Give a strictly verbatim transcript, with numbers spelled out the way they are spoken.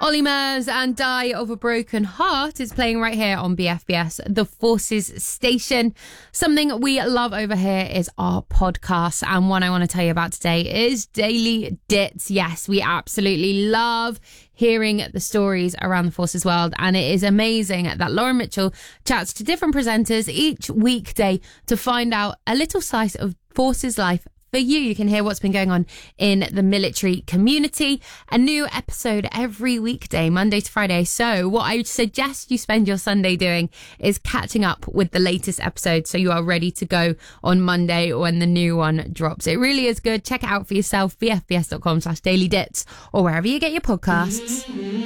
Olly Murs and Die of a Broken Heart is playing right here on B F B S, the Forces station. Something we love over here is our podcast, and one I want to tell you about today is Daily Dits. Yes, we absolutely love hearing the stories around the Forces world, and it is amazing that Lauren Mitchell chats to different presenters each weekday to find out a little slice of Forces life for you. You can hear what's been going on in the military community. A new episode every weekday, Monday to Friday. So what I suggest you spend your Sunday doing is catching up with the latest episode so you are ready to go on Monday when the new one drops. It really is good. Check it out for yourself, bfbs.com slash daily dits or wherever you get your podcasts.